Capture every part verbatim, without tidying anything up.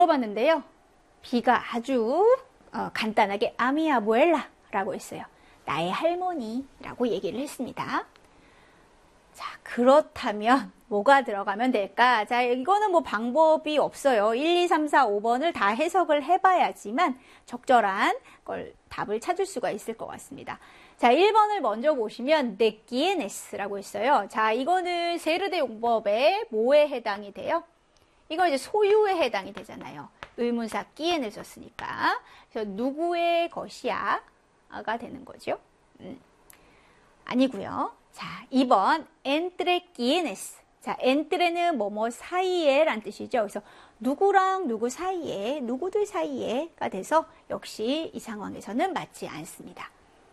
물어봤는데요. B가 아주 어, 간단하게 아미 아부엘라라고 했어요. 나의 할머니라고 얘기를 했습니다. 자, 그렇다면 뭐가 들어가면 될까? 자, 이거는 뭐 방법이 없어요. 일, 이, 삼, 사, 오 번을 다 해석을 해봐야지만 적절한 걸 답을 찾을 수가 있을 것 같습니다. 자, 일 번을 먼저 보시면 de quiénes라고 했어요. 자, 이거는 세르데 용법의 뭐에 해당이 돼요? 이거 이제 소유에 해당이 되잖아요. 의문사 quiénes 썼으니까. 그래서 누구의 것이야? 가 되는 거죠. 음. 아니고요. 자, 이 번 entre quiénes. 자, entre는 뭐뭐 사이에 란 뜻이죠. 그래서 누구랑 누구 사이에, 누구들 사이에가 돼서 역시 이 상황에서는 맞지 않습니다.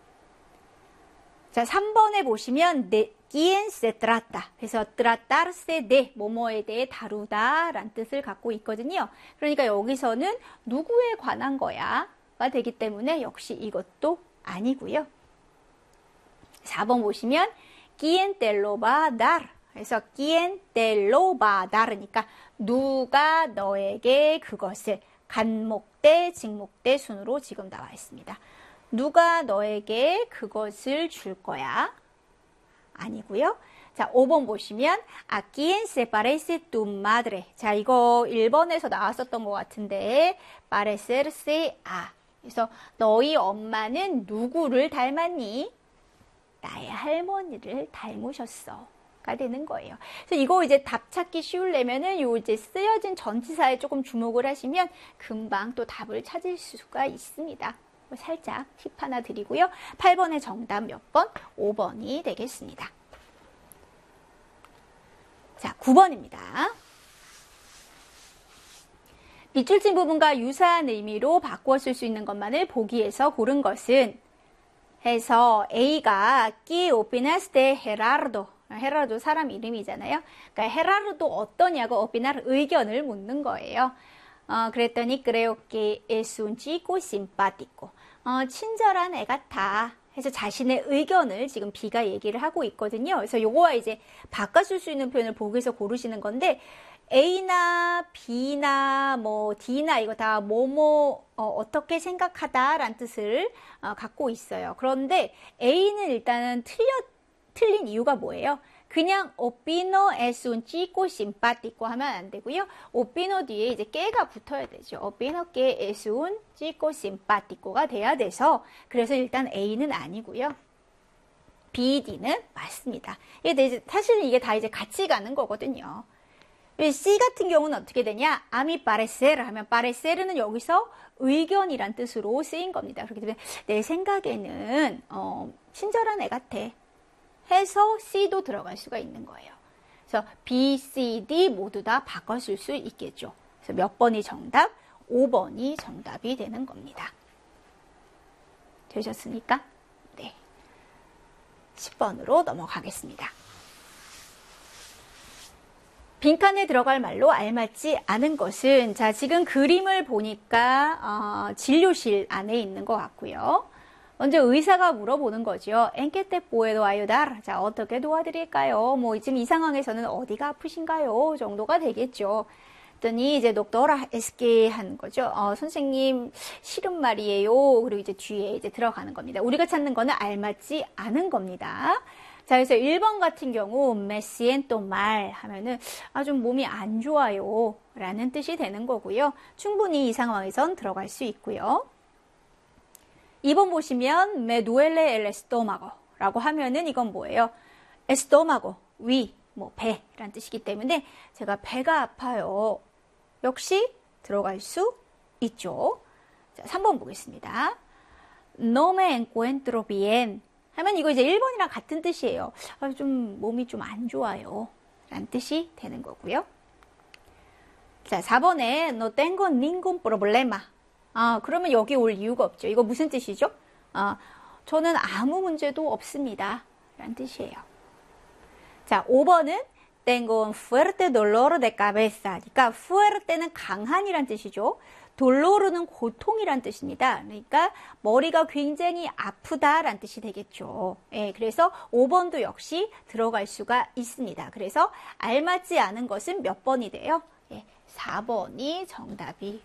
자, 삼 번에 보시면 de quién se trata. 그래서 tratarse de 뭐뭐에 대해 다루다 란 뜻을 갖고 있거든요. 그러니까 여기서는 누구에 관한 거야가 되기 때문에 역시 이것도 아니고요. 사 번 보시면 quién te lo va a dar. 그래서 quién te lo va a dar니까 누가 너에게 그것을 간목대, 직목대 순으로 지금 나와 있습니다. 누가 너에게 그것을 줄 거야? 아니고요. 자, 오 번 보시면 a quién se parece tu madre. 자, 이거 일 번에서 나왔었던 것 같은데 parecerse a. 그래서 너희 엄마는 누구를 닮았니? 나의 할머니를 닮으셨어. 가 되는 거예요. 그래서 이거 이제 답 찾기 쉬우려면은 요 이제 쓰여진 전치사에 조금 주목을 하시면 금방 또 답을 찾을 수가 있습니다. 살짝 팁 하나 드리고요. 팔 번의 정답 몇 번? 오 번이 되겠습니다. 자, 구 번입니다. 밑줄진 부분과 유사한 의미로 바꾸어 쓸 수 있는 것만을 보기에서 고른 것은 해서 A가 ¿Qué opinas de Gerardo? 헤라르도 사람 이름이잖아요. 그러니까 헤라르도 어떠냐고 opinar 의견을 묻는 거예요. 어, 그랬더니 creo que es un chico simpático. 어, 친절한 애 같아. 해서 자신의 의견을 지금 B가 얘기를 하고 있거든요. 그래서 요거와 이제 바꿔쓸 수 있는 표현을 보기에서 고르시는 건데 A나 B나 뭐 D나 이거 다 뭐뭐 어, 어떻게 생각하다라는 뜻을 어, 갖고 있어요. 그런데 A는 일단은 틀렸 틀린 이유가 뭐예요? 그냥 opino es un chico simpático 하면 안 되고요. opino 뒤에 이제 깨가 붙어야 되죠. opino que es un chico simpático가 돼야 돼서 그래서 일단 A는 아니고요. B, D는 맞습니다. 이게 이제 사실은 이게 다 이제 같이 가는 거거든요. C 같은 경우는 어떻게 되냐? a mi parecer 하면 parecer은 여기서 의견이란 뜻으로 쓰인 겁니다. 그렇기 때문에 내 생각에는 어, 친절한 애 같아. 해서 C도 들어갈 수가 있는 거예요. 그래서 B, C, D 모두 다 바꿔줄 수 있겠죠. 그래서 몇 번이 정답? 오 번이 정답이 되는 겁니다. 되셨습니까? 네. 십 번으로 넘어가겠습니다. 빈칸에 들어갈 말로 알맞지 않은 것은 자 지금 그림을 보니까 어, 진료실 안에 있는 것 같고요. 먼저 의사가 물어보는 거죠. ¿En qué te puedo ayudar? 자, 어떻게 도와드릴까요? 뭐 지금 이 상황에서는 어디가 아프신가요? 정도가 되겠죠. 그랬더니 이제 doctora es que 하는 거죠. 어, 선생님 싫은 말이에요. 그리고 이제 뒤에 이제 들어가는 겁니다. 우리가 찾는 거는 알맞지 않은 겁니다. 자, 그래서 일 번 같은 경우 me siento mal 하면은 아, 좀 몸이 안 좋아요. 라는 뜻이 되는 거고요. 충분히 이 상황에선 들어갈 수 있고요. 이 번 보시면 me duele el estómago 라고 하면은 이건 뭐예요? estómago, 위, 뭐 배라는 뜻이기 때문에 제가 배가 아파요. 역시 들어갈 수 있죠. 자, 삼 번 보겠습니다. No me encuentro bien 하면 이거 이제 일 번이랑 같은 뜻이에요. 아, 좀 몸이 좀 안 좋아요. 라는 뜻이 되는 거고요. 자, 사 번에 no tengo ningún problema. 아, 그러면 여기 올 이유가 없죠. 이거 무슨 뜻이죠? 아, 저는 아무 문제도 없습니다. 라는 뜻이에요. 자, 오 번은 tengo un fuerte dolor de cabeza. 그러니까 fuerte는 강한이란 뜻이죠. dolor는 고통이란 뜻입니다. 그러니까 머리가 굉장히 아프다라는 뜻이 되겠죠. 예, 그래서 오 번도 역시 들어갈 수가 있습니다. 그래서 알맞지 않은 것은 몇 번이 돼요? 예, 사 번이 정답이